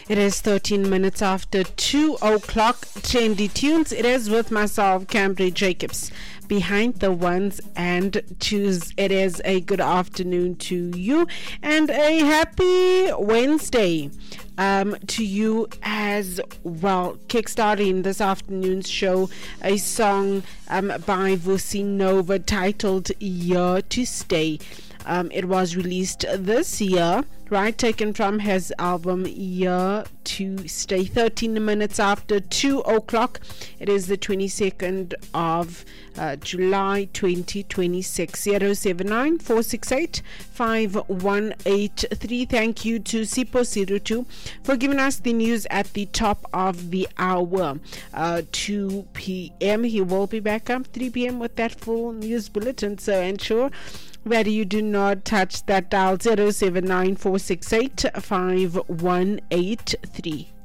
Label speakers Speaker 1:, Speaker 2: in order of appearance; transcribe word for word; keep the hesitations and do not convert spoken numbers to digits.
Speaker 1: It is thirteen minutes after two o'clock. Trendy Tunes. It is with myself, Cambry Jacobs, behind the ones and twos. It is a good afternoon to you and a happy Wednesday um, to you as well. Kickstarting this afternoon's show, a song um, by Vusi Nova titled Year to Stay. Um, it was released this year, right? Taken from his album Year to Stay. thirteen minutes after two o'clock. It is the twenty-second of uh, July twenty twenty-six. zero seven nine four six eight five one eight three. Thank you to Sipo Sirutu for giving us the news at the top of the hour. Uh, two p.m. He will be back up three p.m. with that full news bulletin. So ensure that you do not touch that dial. Zero seven nine four six eight five one eight three.